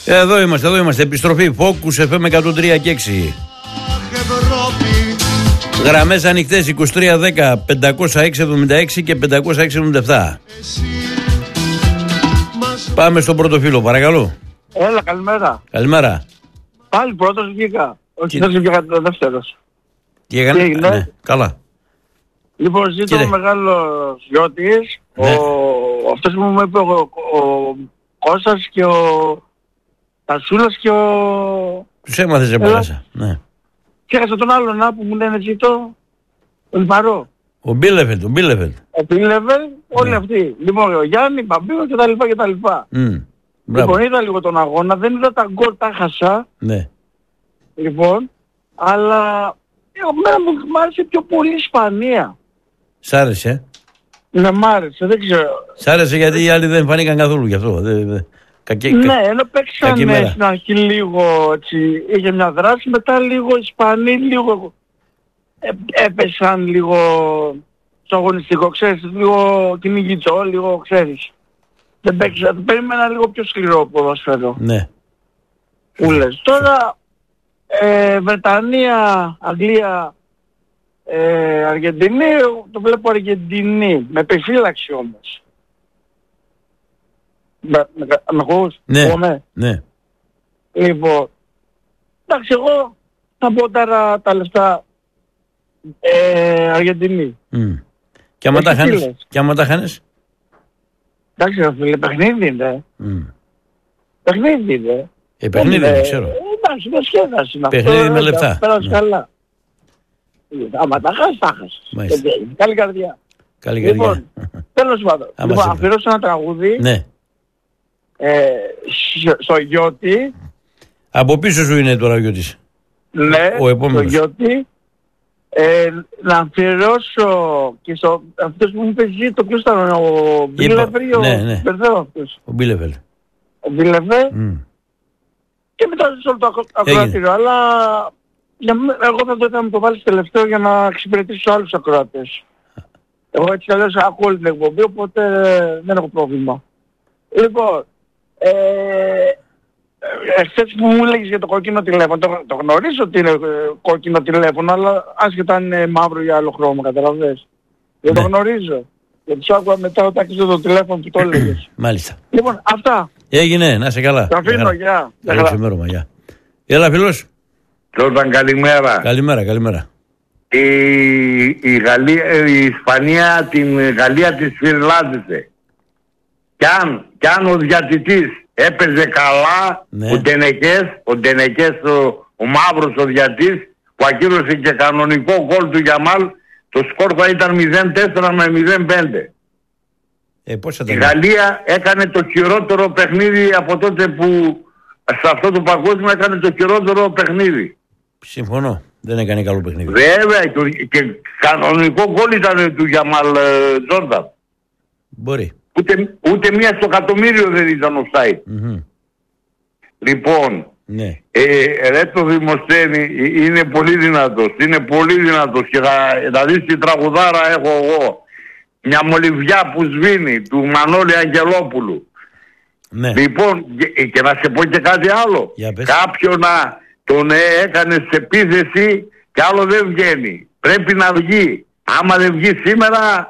Εδώ είμαστε. Επιστροφή Focus FM 103 και 6. Γραμμές ανοιχτές 2310 50676 και 50677. Πάμε στον πρώτο φίλο, παρακαλώ. Έλα, καλημέρα. Καλημέρα. Πάλι πρώτος βγήκα. Όχι, δεν βγήκα δεύτερος. Τι έγινε? Ναι, καλά. Λοιπόν, ζήτω ο μεγάλος Γιώτης, ναι. αυτός που μου είπε ο Κώστας και ο Τασούλας και ο... Τους έμαθες επάλασα. Ναι. Ξέχασα τον άλλον που μου λένε ζήτω, τον Λιπαρό. Ο Μπίλεφελτ. Όλοι αυτοί. Λοιπόν, ο Γιάννη, Παμπίνο κτλ. Λοιπόν, είδα λίγο τον αγώνα, δεν είδα τα γκολ, τα χάσα. Ναι. Λοιπόν, αλλά εμένα μου άρεσε πιο πολύ η Ισπανία. Σ' άρεσε? Ναι, μ' άρεσε, δεν ξέρω. Σ' άρεσε γιατί οι άλλοι δεν φανήκαν καθόλου γι' αυτό. Ναι, ενώ παίξανε στην αρχή λίγο έτσι, είχε μια δράση, μετά λίγο οι Ισπανοί λίγο έπεσαν λίγο στο αγωνιστικό, ξέρεις, λίγο κυνηγητό, λίγο ξέρεις. Δεν παίξα, περίμενα λίγο πιο σκληρό ποδόσφαιρο. Ναι. Που λες. Τώρα Βρετανία, Αγγλία, Αργεντινή, το βλέπω Αργεντινή, με επιφύλαξη όμως. Με ακούς? Ναι. Λοιπόν, εντάξει, εγώ θα πω τώρα τα λεφτά Αργεντινή. Και άμα τα χάνεις? Εντάξει ρε φίλε, παιχνίδι είναι. Παιχνίδι είναι. Παιχνίδι είναι, ξέρω. Εντάξει, με σχέδαση. Παιχνίδι με λεφτά. Πέρασε καλά. Άμα τα χάσεις, τα χάσεις. Καλή καρδιά. Λοιπόν, τέλος πάντων. Λοιπόν, αφιερώσω ένα τραγούδι. Ναι. Στο Γιώτη. Από πίσω σου είναι τώρα ο Γιώτης. Ναι, στο Γιώτη. Να αφιερώσω και στο αυτός που μου είπε ζήτω, ποιος ήταν, ο Μπίλεφελ ή ο Μπερδεύω αυτός? Ο Μπίλεφελ. Ο Μπίλεφελ. Και μετά σε όλο το ακροατήριο, αλλά εγώ θα το μου το βάλεις τελευταίο για να εξυπηρετήσω άλλους ακροατές. Εγώ έτσι αλλιώς ακούω όλη την εκπομπή, οπότε δεν έχω πρόβλημα. Λοιπόν, εχθές που μου έλεγες για το κόκκινο τηλέφωνο, το γνωρίζω ότι είναι κόκκινο τηλέφωνο, αλλά άσχετα αν είναι μαύρο ή άλλο χρώμα, καταλαβαίνεις. Δεν το γνωρίζω. Γιατί σου άκουγα μετά όταν άκουσα το τηλέφωνο που το έλεγες. Μάλιστα. Λοιπόν, αυτά. Έγινε, να είσαι καλά. Τα αφήνω, γεια. Καλό ξημέρωμα, γεια. Έλα φίλος. Τότε καλημέρα. Καλημέρα. Η Ισπανία την Γαλλία της σφυριλάτησε. Κι αν ο διατητής έπαιζε καλά, ναι. ο Ντενεκές, ο μαύρος ο διατητής, που ακύρωσε και κανονικό γκολ του Γιαμάλ, το σκορ θα ήταν 0-4 με 0-5. Η Γαλλία έκανε το χειρότερο παιχνίδι από τότε που σε αυτό το παγκόσμιο έκανε το χειρότερο παιχνίδι. Συμφωνώ. Δεν έκανε καλό παιχνίδι. Βέβαια και κανονικό γκολ ήταν του Γιαμάλ Τζόρνταν. Μπορεί. Ούτε μία στο εκατομμύριο δεν ήταν offside. Λοιπόν, ναι. Ρε το Δημοσθένη είναι πολύ δυνατός. Και θα δεις τι τραγουδάρα έχω εγώ. Μια μολυβιά που σβήνει του Μανώλη Αγγελόπουλου. Ναι. Λοιπόν, και να σε πω και κάτι άλλο. Κάποιον να τον έκανε σε επίθεση και άλλο δεν βγαίνει. Πρέπει να βγει. Άμα δεν βγει σήμερα,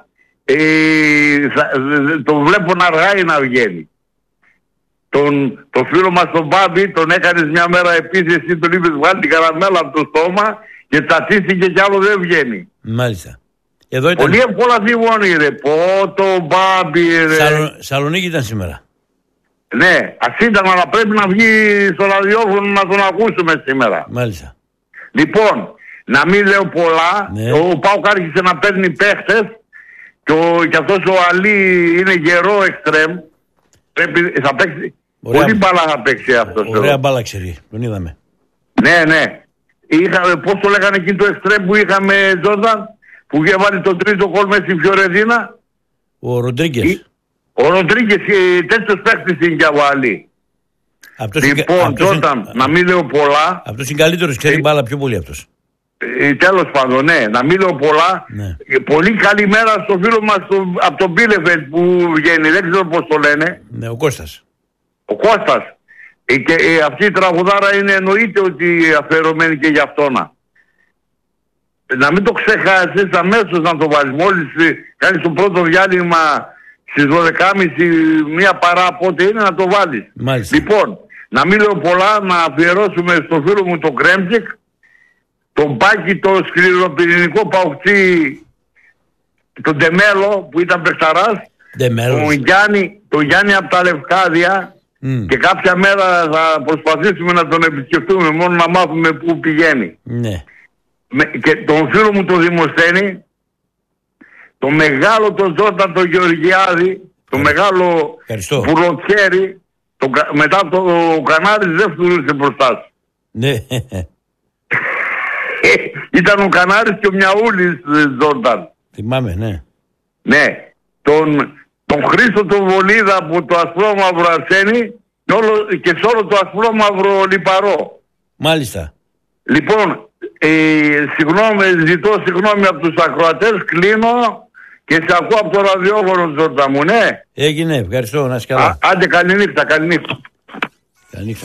το βλέπω να αργάει να βγαίνει. Το φίλο μας τον Μπάμπη τον έκανες μια μέρα επίθεση, τον είπες βγάλει την καραμέλα από το στόμα και τσατίστηκε κι άλλο δεν βγαίνει. Μάλιστα. Εδώ ήταν... Πολύ εύκολα θυμώνει ρε. Το Μπάμπη ρε. Σαλονίκη ήταν σήμερα. Ναι, ας ήταν, αλλά πρέπει να βγει στο ραδιόφωνο να τον ακούσουμε σήμερα. Μάλιστα. Λοιπόν, να μην λέω πολλά, ναι. Ο ΠΑΟΚ άρχισε να παίρνει παίχτες και αυτός ο Αλή είναι γερό εξτρέμ. Θα παίξει. Ωραία. Πολύ μπάλα θα παίξει αυτός. Ωραία μπάλα ξέρει, τον είδαμε. Ναι. Πώς το λέγανε εκεί το εξτρέμ που είχαμε Τζόρνταν, που είχε βάλει το τρίτο γκολ μες στη Φιωρεντίνα. Ο Ροντρίγκες. Ο Ροντρίγκες τέτοιος παίκτης είναι και ο Αλή. Λοιπόν, Τζόρνταν, να μην λέω πολλά. Αυτός είναι καλύτερος, ξέρει μπάλα πιο πολύ αυτός. Τέλος πάντων, ναι, να μην λέω πολλά. Ναι. Πολύ καλή μέρα στο φίλο μας από τον Μπίλεφελτ που βγαίνει, δεν ξέρω πώς το λένε. Ναι, ο Κώστας. Ο Κώστας. Και αυτή η τραγουδάρα είναι εννοείται ότι αφιερωμένη και για αυτόνα. Να μην το ξεχάσεις, αμέσως να το βάλεις. Μόλις κάνεις το πρώτο διάλειμμα στις 12.30, μία παρά πότε είναι, να το βάλεις. Μάλιστα. Λοιπόν, να μην λέω πολλά, να αφιερώσουμε στο φίλο μου τον Κρέμτζικ, τον Μπάκη, το σκληροπυρηνικό παουκτή, τον Ντεμέλο που ήταν παιχταράς, τον Γιάννη από τα Λευκάδια, και κάποια μέρα θα προσπαθήσουμε να τον επισκεφτούμε, μόνο να μάθουμε πού πηγαίνει. Ναι. Και τον φίλο μου τον Δημοσθένη, το μεγάλο τον Ζόρταν τον Γεωργιάδη, το μεγάλο Βουλοκέρι, μετά το Κανάρης δεν φτουρούσε μπροστά σου. Ναι. Ήταν ο Κανάρης και ο Μιαούλης Ζόρταν. Θυμάμαι, ναι. Ναι. Τον Χρήστο τον Βολίδα από το ασπρόμαυρο Αρσένη και σε όλο το ασπρόμαυρο Λιπαρό. Μάλιστα. Λοιπόν, ζητώ συγγνώμη από τους ακροατές, κλείνω και σε ακούω από το ραδιόφωνο, Ζόρτα μου, ναι. Έγινε, ευχαριστώ, να είσαι καλά. Άντε, καληνύχτα, καληνύχτα. Καληνύχτα.